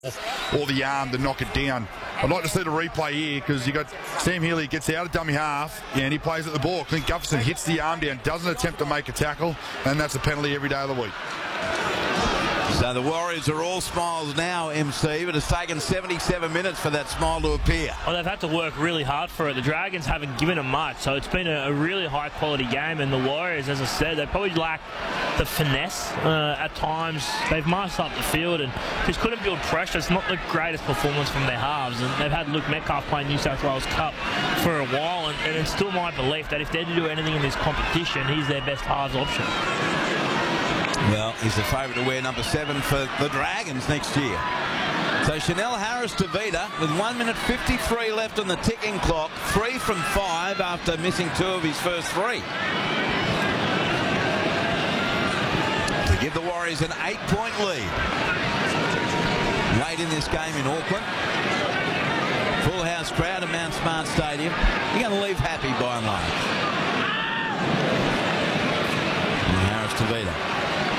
or the arm to knock it down. I'd like to see the replay here because you got Sam Healy gets out of dummy half and he plays at the ball. Clint Gutherson hits the arm down, doesn't attempt to make a tackle, and that's a penalty every day of the week. So the Warriors are all smiles now, MC, but it's taken 77 minutes for that smile to appear. Well, they've had to work really hard for it. The Dragons haven't given them much, so it's been a really high-quality game, and the Warriors, as I said, they probably lack the finesse at times. They've marched up the field and just couldn't build pressure. It's not the greatest performance from their halves, and they've had Luke Metcalf playing New South Wales Cup for a while, and it's still my belief that if they're to do anything in this competition, he's their best halves option. Well, he's the favourite to wear number 7 for the Dragons next year. So Chanel Harris-Tavita with 1 minute 53 left on the ticking clock. 3 from 5 after missing 2 of his first 3. To give the Warriors an 8-point lead. Late in this game in Auckland. Full house crowd at Mount Smart Stadium. You're going to leave happy by and large. Harris-Tavita.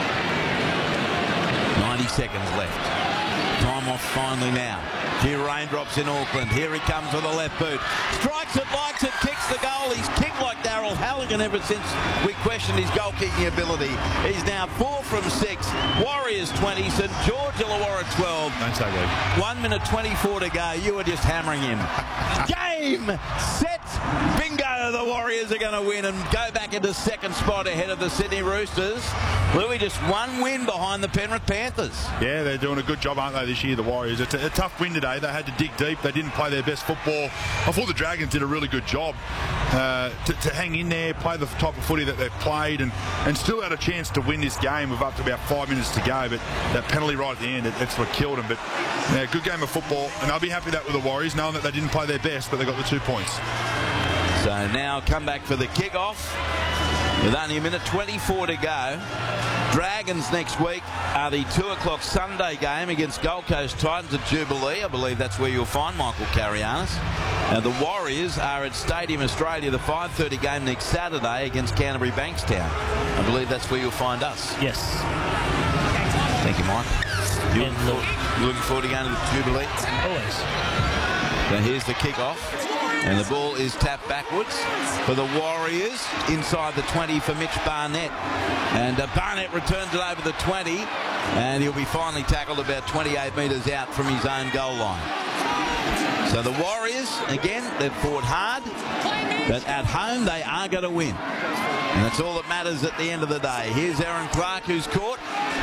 90 seconds left. Time off finally now. Few raindrops in Auckland. Here he comes with a left boot. Strikes it, likes it, kicks the goal. He's kicked like Daryl Halligan ever since we questioned his goal-kicking ability. He's now 4 from 6. Warriors 20, St George Illawarra 12. Don't say that. 1 minute 24 to go. You were just hammering him. Game, set, bingo. The Warriors are going to win and go back into second spot ahead of the Sydney Roosters. Louis, just 1 win behind the Penrith Panthers. Yeah, they're doing a good job, aren't they, this year, the Warriors? It's a tough win today. They had to dig deep. They didn't play their best football. I thought the Dragons did a really good job to hang in there, play the type of footy that they've played, and still had a chance to win this game with up to about 5 minutes to go. But that penalty right at the end, it's what killed them. But yeah, good game of football, and I'll be happy with that with the Warriors, knowing that they didn't play their best, but they got the 2 points. So now come back for the kick-off with only 1 minute 24 to go. Dragons next week are the 2 o'clock Sunday game against Gold Coast Titans at Jubilee. I believe that's where you'll find Michael Carianis. The Warriors are at Stadium Australia, the 5:30 game next Saturday against Canterbury Bankstown. I believe that's where you'll find us. Yes. Thank you, Mike. You looking forward to going to the Jubilee? Always. So here's the kick-off. And the ball is tapped backwards for the Warriors inside the 20 for Mitch Barnett. And Barnett returns it over the 20. And he'll be finally tackled about 28 metres out from his own goal line. So the Warriors, again, they've fought hard. But at home, they are going to win. And that's all that matters at the end of the day. Here's Aaron Clark, who's caught.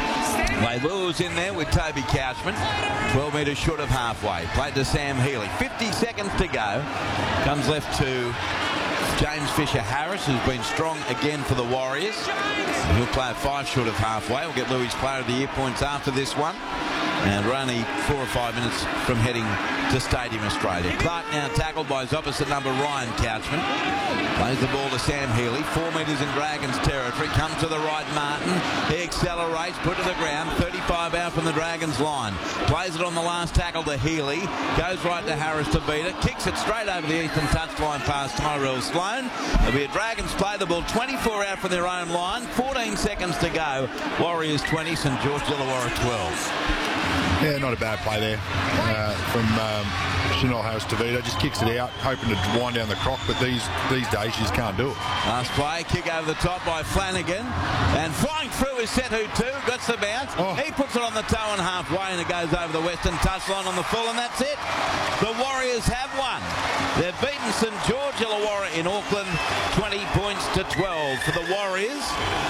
Leilua's in there with Toby Couchman. 12 metres short of halfway. Played to Sam Healy. 50 seconds to go. Comes left to James Fisher-Harris, who's been strong again for the Warriors. He'll play at 5 short of halfway. We'll get Louis Player of the Year points after this one. And we're only 4 or 5 minutes from heading to Stadium Australia. Clark now tackled by his opposite number, Ryan Couchman. Plays the ball to Sam Healy. 4 metres in Dragons territory. Comes to the right, Martin. He accelerates, put to the ground. 35 out from the Dragons line. Plays it on the last tackle to Healy. Goes right to Harris-Tavita. Kicks it straight over the eastern touchline past Tyrell Sloan. There'll be a Dragons play the ball 24 out from their own line. 14 seconds to go. Warriors 20, St George Illawarra 12. Yeah, not a bad play there from Chanel Harris-Tavita. Just kicks it out, hoping to wind down the croc, but these days you just can't do it. Last play, kick over the top by Flanagan. And flying through is Setu too. Got the bounce. Oh. He puts it on the toe and halfway, and it goes over the western touchline on the full, and that's it. The Warriors have won. They've beaten St George Illawarra in Auckland, 20 points to 12 for the Warriors.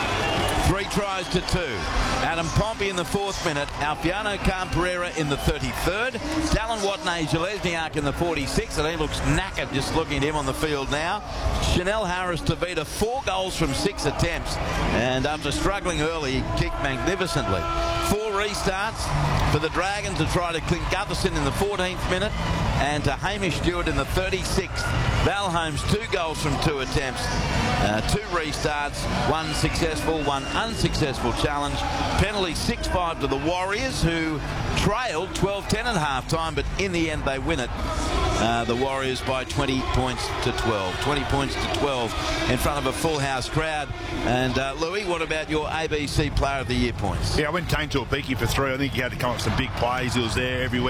3 tries to 2. Adam Pompey in the 4th minute. Alfiano Camperera in the 33rd. Dallin Watney-Jalesniak in the 46th. And he looks knackered just looking at him on the field now. Chanel Harris-Tavita, 4 goals from 6 attempts. And after struggling early, he kicked magnificently. 4 restarts for the Dragons to try to Clint Gutherson in the 14th minute. And to Hamish Stewart in the 36th. Val Holmes, 2 goals from 2 attempts. 2 restarts, 1 successful, 1 unsuccessful challenge. Penalty 6-5 to the Warriors, who trailed 12-10 at half time, but in the end they win it. the Warriors by 20 points to 12. 20 points to 12 in front of a full house crowd. And Louis, what about your ABC Player of the Year points? Yeah, I went Kane to a beaky for 3. I think he had to come up with some big plays. He was there everywhere.